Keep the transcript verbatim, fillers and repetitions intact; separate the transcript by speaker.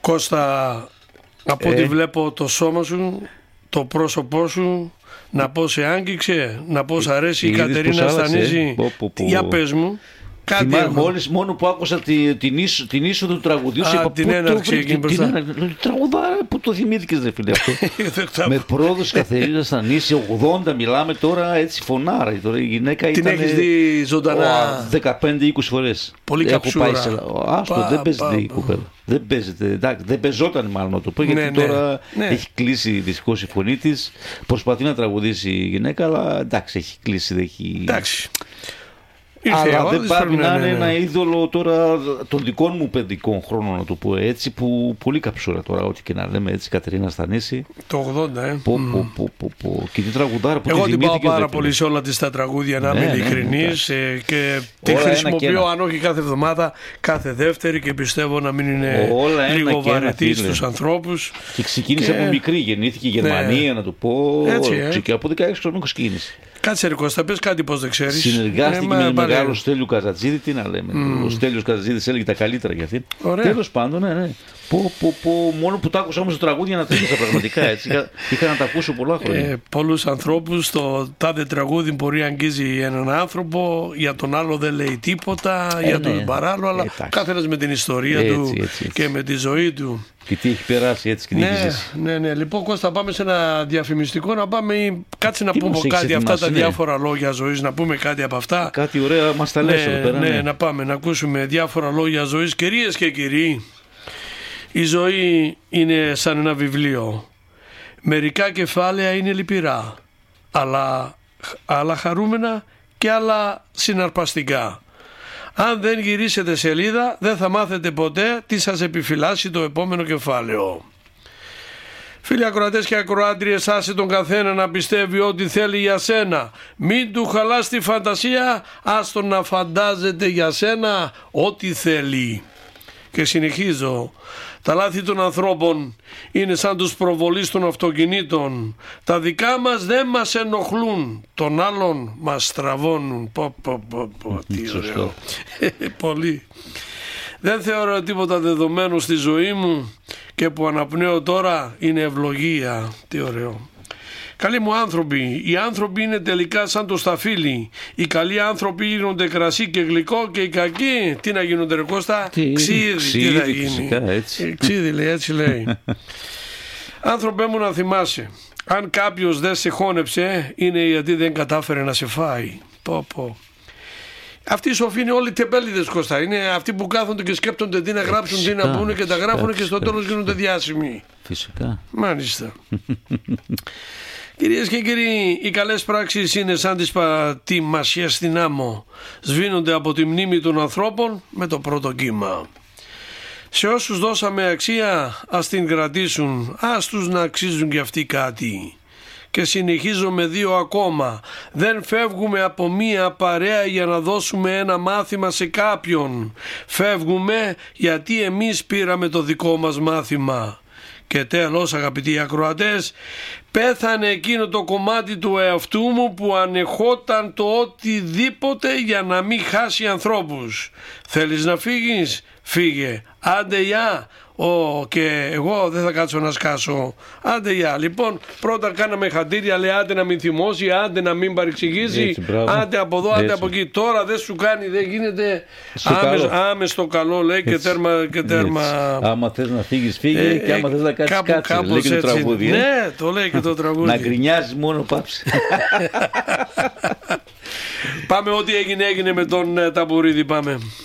Speaker 1: Κώστα, από ό,τι
Speaker 2: Ε.
Speaker 1: βλέπω το σώμα σου, το πρόσωπό σου, να πω σε άγγιξε, να πω σ' αρέσει η
Speaker 2: είδες πώς
Speaker 1: Κατερίνα
Speaker 2: άλλαξε,
Speaker 1: Στανίζη.
Speaker 2: πω, πω, πω.
Speaker 1: Για πες μου. Κάτι
Speaker 2: Θυμάμαι,
Speaker 1: έχω.
Speaker 2: μόλις μόνο που άκουσα τη, την, ίσο, την είσοδο του τραγουδιού,
Speaker 1: Α,
Speaker 2: είπα
Speaker 1: την
Speaker 2: πού το
Speaker 1: έναρξη
Speaker 2: βρήκε,
Speaker 1: εκεί
Speaker 2: την
Speaker 1: μπροστά.
Speaker 2: έναρξη. Τραγουδάρα, πού το θυμήθηκες ρε φίλε αυτό.
Speaker 1: Δεν τα-
Speaker 2: Με πρόδος Καθερίνα Στανίση, ογδόντα μιλάμε τώρα, έτσι φωνάρα. Τώρα η γυναίκα
Speaker 1: Την
Speaker 2: ήταν
Speaker 1: έχεις δει ζωντανά?
Speaker 2: δεκαπέντε είκοσι φορές.
Speaker 1: Πολύ
Speaker 2: Έχω
Speaker 1: καψούρα.
Speaker 2: πάει σε... Άστο,
Speaker 1: Πα,
Speaker 2: δεν παίζεται
Speaker 1: πα,
Speaker 2: η
Speaker 1: πα.
Speaker 2: κοπέλα. Δεν παίζεται, εντάξει, δεν παίζονταν μάλλον να το πω, γιατί
Speaker 1: Ναι, ναι,
Speaker 2: τώρα
Speaker 1: ναι.
Speaker 2: έχει κλείσει δυστυχώς η φωνή της. Προσπαθεί να τραγουδήσει η γυναίκα, αλλά εντάξει, έχει κλείσει, δεν έχει...
Speaker 1: Εντάξει. Ήρθε η
Speaker 2: Αλλά
Speaker 1: αγώδης,
Speaker 2: δεν πάει
Speaker 1: πρέπει
Speaker 2: να
Speaker 1: ναι,
Speaker 2: είναι
Speaker 1: ναι.
Speaker 2: ένα είδωλο τώρα των δικών μου παιδικών χρόνων, να το πω έτσι, που πολύ καψούρα τώρα, ό,τι και να λέμε έτσι, Κατερίνα Στανίση.
Speaker 1: Το ογδόντα, ε.
Speaker 2: Πω,
Speaker 1: Μμ.
Speaker 2: πω, πω, πω, πω. Και τι τραγουδάρα που
Speaker 1: Εγώ
Speaker 2: τη
Speaker 1: την πάω
Speaker 2: θυμήθηκες,
Speaker 1: πάρα
Speaker 2: ρε φίλε.
Speaker 1: πολύ σε όλα τις τα τραγούδια, να
Speaker 2: Ναι,
Speaker 1: είμαι
Speaker 2: ναι,
Speaker 1: ειλικρινής, ε, και τη
Speaker 2: Όλα ένα και
Speaker 1: χρησιμοποιώ
Speaker 2: ένα.
Speaker 1: αν όχι κάθε εβδομάδα, κάθε δεύτερη, και πιστεύω να μην είναι
Speaker 2: Όλα ένα
Speaker 1: λίγο
Speaker 2: και ένα,
Speaker 1: βαρετή
Speaker 2: φίλε.
Speaker 1: στους ανθρώπους.
Speaker 2: Και ξεκίνησε
Speaker 1: Και-
Speaker 2: από μικρή, γεννήθηκε η Γερμανία, να το πω.
Speaker 1: Έτσι, ε.
Speaker 2: Και από δεκαέξι χρονών ξεκίνησε.
Speaker 1: Κάτσε ρε Κώστα, πες κάτι πως δεν ξέρεις.
Speaker 2: Συνεργάστηκε
Speaker 1: Ε,
Speaker 2: με
Speaker 1: μα,
Speaker 2: τον
Speaker 1: πάλι.
Speaker 2: μεγάλο Στέλιο Καζατζίδη, τι να λέμε. Ο Στέλιος Καζατζίδης έλεγε τα καλύτερα για αυτήν.
Speaker 1: Ωραία.
Speaker 2: Τέλος πάντων, ναι, ναι. Πω, πω, πω, μόνο που τα άκουσα όμως το τραγούδια να τρέχασα πραγματικά έτσι. Είχα, είχα να τα ακούσω πολλά χρόνια.
Speaker 1: Ε, πολλούς ανθρώπους το τάδε τραγούδι μπορεί να αγγίζει έναν άνθρωπο, για τον άλλο δεν λέει τίποτα,
Speaker 2: Ε,
Speaker 1: για
Speaker 2: ναι.
Speaker 1: τον παράλληλο, αλλά
Speaker 2: Εντάξει.
Speaker 1: καθένας με την ιστορία
Speaker 2: Έτσι,
Speaker 1: του
Speaker 2: έτσι, έτσι.
Speaker 1: και με τη ζωή του.
Speaker 2: Και τι έχει περάσει έτσι και τι έχει
Speaker 1: Ναι,
Speaker 2: ζήσει.
Speaker 1: ναι, ναι. Λοιπόν, Κώστα, πάμε σε ένα διαφημιστικό να πάμε ή κάτσε να
Speaker 2: Τι
Speaker 1: πούμε
Speaker 2: μας έχεις
Speaker 1: κάτι, αυτά
Speaker 2: ετοιμάσει,
Speaker 1: τα
Speaker 2: ναι.
Speaker 1: διάφορα λόγια ζωής, να πούμε κάτι από αυτά.
Speaker 2: Κάτι ωραία μας τα λες εδώ
Speaker 1: Ναι,
Speaker 2: πέρα.
Speaker 1: ναι,
Speaker 2: ναι.
Speaker 1: να πάμε να ακούσουμε διάφορα λόγια ζωής. Κυρίες και κύριοι, η ζωή είναι σαν ένα βιβλίο. Μερικά κεφάλαια είναι λυπηρά, αλλά άλλα χαρούμενα και άλλα συναρπαστικά. Αν δεν γυρίσετε σελίδα, δεν θα μάθετε ποτέ τι σας επιφυλάσσει το επόμενο κεφάλαιο. Φίλοι ακροατές και ακροάτριες, άσε τον καθένα να πιστεύει ό,τι θέλει για σένα. Μην του χαλάς τη φαντασία, άστον να φαντάζεται για σένα ό,τι θέλει. Και συνεχίζω. Τα λάθη των ανθρώπων είναι σαν τους προβολείς των αυτοκινήτων. Τα δικά μας δεν μας ενοχλούν, των άλλων μας στραβώνουν. Πω, πω, πω, πω, τι ωραίο. Πολύ. Δεν θεωρώ τίποτα δεδομένο στη ζωή μου και που αναπνέω τώρα είναι ευλογία. Τι ωραίο. Καλοί μου άνθρωποι, οι άνθρωποι είναι τελικά σαν το σταφύλι. Οι καλοί άνθρωποι γίνονται κρασί και γλυκό και οι κακοί, τι να γίνονται ρε Κώστα,
Speaker 2: Τι,
Speaker 1: ξύδι,
Speaker 2: ξύδι,
Speaker 1: τι θα γίνει.
Speaker 2: φυσικά, έτσι.
Speaker 1: Ε, ξύδι λέει, έτσι λέει. Άνθρωπέ μου να θυμάσαι, αν κάποιος δεν σε χώνεψε είναι γιατί δεν κατάφερε να σε φάει. Πω πω. Αυτοί οι σοφοί είναι όλοι τεμπέληδες Κώστα. Είναι αυτοί που κάθονται και σκέπτονται τι να γράψουν, τι να
Speaker 2: φυσικά,
Speaker 1: πούνε και τα γράφουν και στο
Speaker 2: φυσικά.
Speaker 1: τέλος γίνονται διάσημοι.
Speaker 2: Φυσικά.
Speaker 1: Μάλιστα. Κυρίες και κύριοι, οι καλές πράξεις είναι σαν τις πατημασιές στην άμμο. Σβήνονται από τη μνήμη των ανθρώπων με το πρώτο κύμα. Σε όσους δώσαμε αξία, ας την κρατήσουν, ας τους να αξίζουν κι αυτοί κάτι. Και συνεχίζω με δύο ακόμα. Δεν φεύγουμε από μία παρέα για να δώσουμε ένα μάθημα σε κάποιον. Φεύγουμε γιατί εμείς πήραμε το δικό μας μάθημα. Και τέλος αγαπητοί ακροατές, πέθανε εκείνο το κομμάτι του εαυτού μου που ανεχόταν το οτιδήποτε για να μην χάσει ανθρώπους. Θέλεις να φύγεις? Φύγε. Άντε γεια. Ω, και εγώ δεν θα κάτσω να σκάσω. Άντε γεια. Λοιπόν, πρώτα κάναμε χαντήρια, λέει άντε να μην θυμώσει, άντε να μην παρεξηγήσει,
Speaker 2: Έτσι, μπράβο.
Speaker 1: άντε από εδώ, άντε
Speaker 2: Έτσι.
Speaker 1: από εκεί. Τώρα δεν σου κάνει, δεν γίνεται.
Speaker 2: Στο
Speaker 1: Άμεσο,
Speaker 2: καλό.
Speaker 1: άμεσο καλό λέει και
Speaker 2: Έτσι.
Speaker 1: τέρμα. Και τέρμα.
Speaker 2: Έτσι. Άμα θες να φύγεις φύγε
Speaker 1: Ε,
Speaker 2: και άμα θες να κάτσεις
Speaker 1: κάπου-
Speaker 2: κάτσε.
Speaker 1: κάπως
Speaker 2: Λέει και το
Speaker 1: έτσι.
Speaker 2: τραγούδι. ε.
Speaker 1: Ναι, το λέει και το τραγούδι.
Speaker 2: Να γκρινιάζεις μόνο πάψε.
Speaker 1: Πάμε, ό,τι έγινε έγινε με τον ε, Ταμπουρίδη, πάμε.